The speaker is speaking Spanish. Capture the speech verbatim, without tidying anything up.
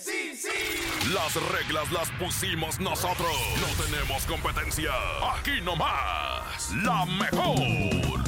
sí, sí. Las reglas las pusimos nosotros. No tenemos competencia. Aquí nomás, la mejor.